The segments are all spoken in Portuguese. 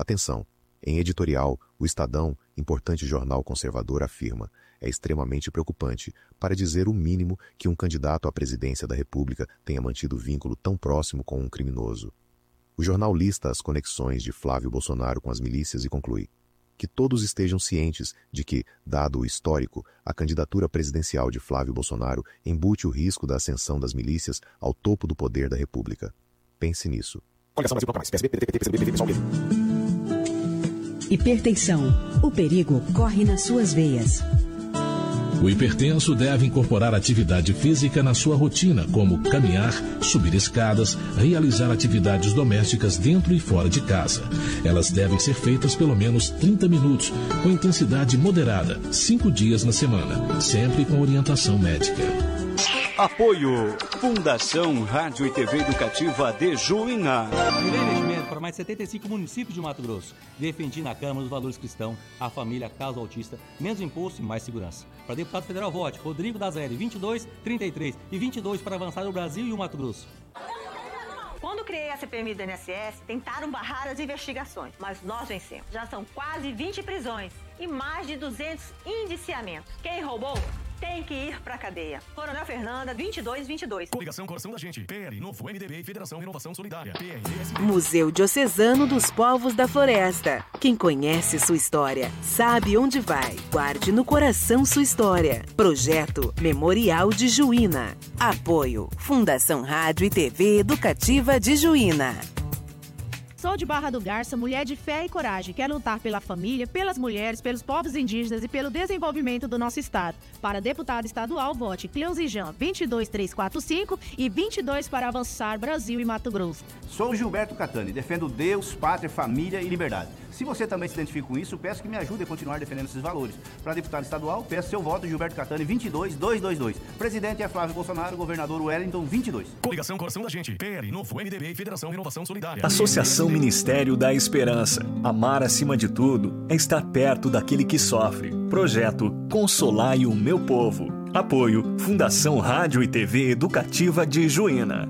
Atenção! Em editorial, o Estadão, importante jornal conservador, afirma: é extremamente preocupante, para dizer o mínimo, que um candidato à presidência da República tenha mantido vínculo tão próximo com um criminoso. O jornal lista as conexões de Flávio Bolsonaro com as milícias e conclui: que todos estejam cientes de que, dado o histórico, a candidatura presidencial de Flávio Bolsonaro embute o risco da ascensão das milícias ao topo do poder da República. Pense nisso. Hipertensão. O perigo corre nas suas veias. O hipertenso deve incorporar atividade física na sua rotina, como caminhar, subir escadas, realizar atividades domésticas dentro e fora de casa. Elas devem ser feitas pelo menos 30 minutos, com intensidade moderada, 5 dias na semana, sempre com orientação médica. Apoio Fundação Rádio e TV Educativa de Juína. Investimento para mais 75 municípios de Mato Grosso. Defendi na Câmara os valores cristãos, a família, causa autista, menos imposto e mais segurança. Para deputado federal, vote Rodrigo Dazelli, 22, 33 e 22 para avançar no Brasil e o Mato Grosso. Quando criei a CPMI do INSS, tentaram barrar as investigações, mas nós vencemos. Já são quase 20 prisões e mais de 200 indiciamentos. Quem roubou tem que ir pra cadeia. Coronel Fernanda, 2222. Coligação Coração da Gente. PL, Novo MDB e Federação Renovação Solidária. PRSB. Museu Diocesano dos Povos da Floresta. Quem conhece sua história, sabe onde vai. Guarde no coração sua história. Projeto Memorial de Juína. Apoio Fundação Rádio e TV Educativa de Juína. Sou de Barra do Garça, mulher de fé e coragem. Quero lutar pela família, pelas mulheres, pelos povos indígenas e pelo desenvolvimento do nosso estado. Para deputado estadual, vote Cleuzijan, 22345 e 22 para avançar Brasil e Mato Grosso. Sou Gilberto Catani, defendo Deus, pátria, família e liberdade. Se você também se identifica com isso, peço que me ajude a continuar defendendo esses valores. Para deputado estadual, peço seu voto, Gilberto Catani, 22222. Presidente é Flávio Bolsonaro, governador Wellington, 22. Coligação Coração da Gente. PL, Novo MDB e Federação Renovação Solidária. Associação Ministério da Esperança. Amar acima de tudo é estar perto daquele que sofre. Projeto Consolai o Meu Povo. Apoio Fundação Rádio e TV Educativa de Juína.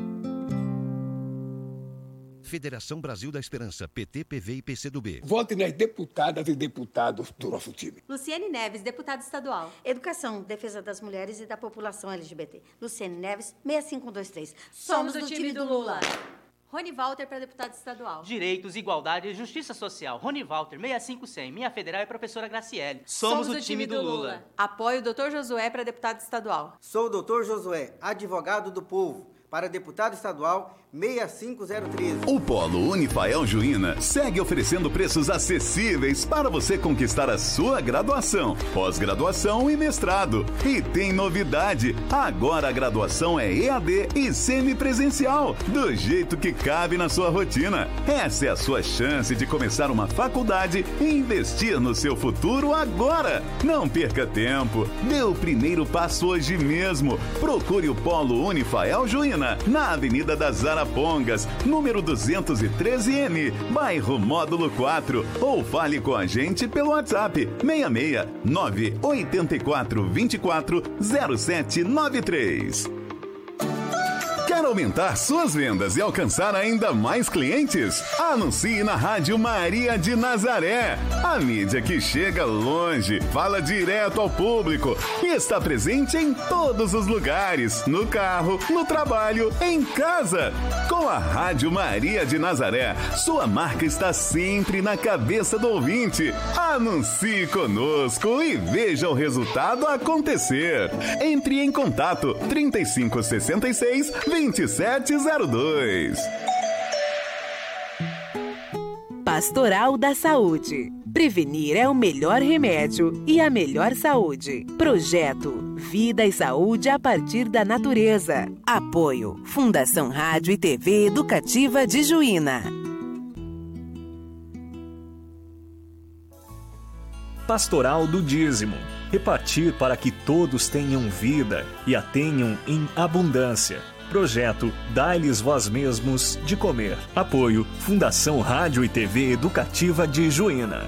Federação Brasil da Esperança, PT, PV e PCdoB. Vote nas deputadas e deputados do nosso time. Luciene Neves, deputada estadual. Educação, defesa das mulheres e da população LGBT. Luciene Neves, 6523. Somos do time do Lula. Rony Walter para deputado estadual. Direitos, Igualdade e Justiça Social. Rony Walter, 65100. Minha federal é professora Graciele. Somos o time do Lula. Apoio Dr. Josué para deputado estadual. Sou o Dr. Josué, advogado do povo. Para deputado estadual, 65013. O Polo Unifael Juína segue oferecendo preços acessíveis para você conquistar a sua graduação, pós-graduação e mestrado. E tem novidade, agora a graduação é EAD e semipresencial, do jeito que cabe na sua rotina. Essa é a sua chance de começar uma faculdade e investir no seu futuro agora. Não perca tempo, dê o primeiro passo hoje mesmo. Procure o Polo Unifael Juína na Avenida das Arapongas, número 213N, bairro Módulo 4, ou fale com a gente pelo WhatsApp 66 984 24 0793. Quer aumentar suas vendas e alcançar ainda mais clientes? Anuncie na Rádio Maria de Nazaré. A mídia que chega longe, fala direto ao público e está presente em todos os lugares, no carro, no trabalho, em casa. Com a Rádio Maria de Nazaré, sua marca está sempre na cabeça do ouvinte. Anuncie conosco e veja o resultado acontecer. Entre em contato 3566 2702. Pastoral da Saúde. Prevenir é o melhor remédio e a melhor saúde. Projeto Vida e Saúde a partir da natureza. Apoio Fundação Rádio e TV Educativa de Juína. Pastoral do Dízimo. Repartir para que todos tenham vida e a tenham em abundância. Projeto Dai-lhes vós mesmos de comer. Apoio Fundação Rádio e TV Educativa de Juína.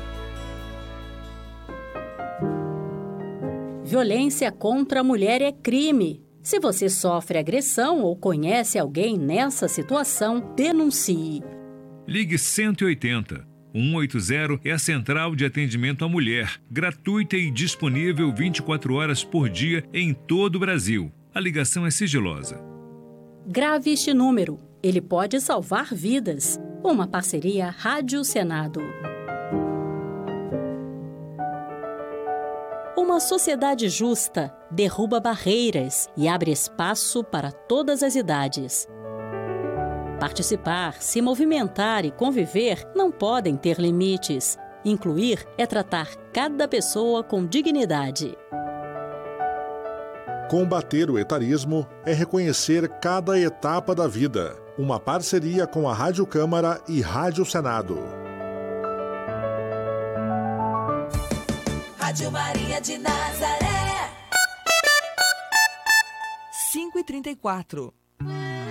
Violência contra a mulher é crime. Se você sofre agressão ou conhece alguém nessa situação, denuncie. Ligue 180. 180 é a central de atendimento à mulher, gratuita e disponível 24 horas por dia em todo o Brasil. A ligação é sigilosa. Grave este número, ele pode salvar vidas. Uma parceria Rádio Senado. Uma sociedade justa derruba barreiras e abre espaço para todas as idades. Participar, se movimentar e conviver não podem ter limites. Incluir é tratar cada pessoa com dignidade. Combater o etarismo é reconhecer cada etapa da vida. Uma parceria com a Rádio Câmara e Rádio Senado. Rádio Maria de Nazaré. 5h34.